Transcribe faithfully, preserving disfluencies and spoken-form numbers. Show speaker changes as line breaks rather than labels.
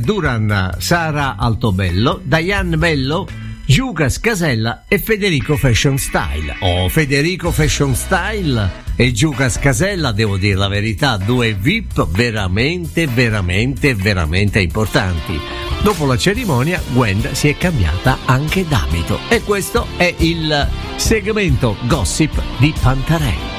Duran, Sara Altobello, Diane Bello, Giuca Scasella e Federico Fashion Style. Oh, Federico Fashion Style e Giuca Scasella, devo dire la verità, due V I P veramente, veramente, veramente importanti. Dopo la cerimonia, Gwen si è cambiata anche d'abito. E questo è il segmento gossip di Pantarei.